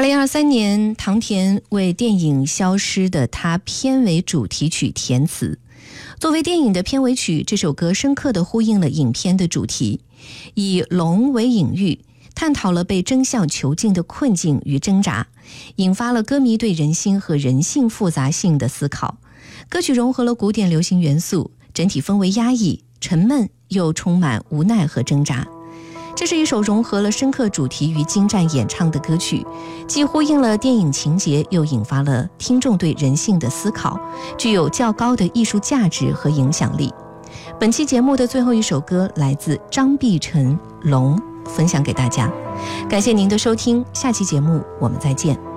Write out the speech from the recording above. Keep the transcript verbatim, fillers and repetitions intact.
零二三年，唐田为电影《消失的她》片尾主题曲填词。作为电影的片尾曲，这首歌深刻地呼应了影片的主题，以龙为隐喻，探讨了被真相囚禁的困境与挣扎，引发了歌迷对人心和人性复杂性的思考。歌曲融合了古典流行元素，整体氛围压抑、沉闷，又充满无奈和挣扎。这是一首融合了深刻主题与精湛演唱的歌曲，既呼应了电影情节，又引发了听众对人性的思考，具有较高的艺术价值和影响力。本期节目的最后一首歌来自张碧晨《龙》，分享给大家。感谢您的收听，下期节目我们再见。